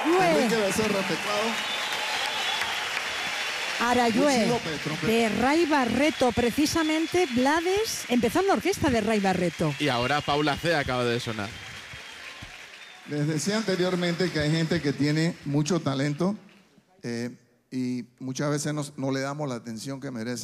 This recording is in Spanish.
Enrique Becerra, teclado. Arayue, López, trompeta. de Ray Barreto, precisamente Blades empezó en la orquesta de Ray Barreto. Y ahora Paula C acaba de sonar. Les decía anteriormente que hay gente que tiene mucho talento y muchas veces no le damos la atención que merece.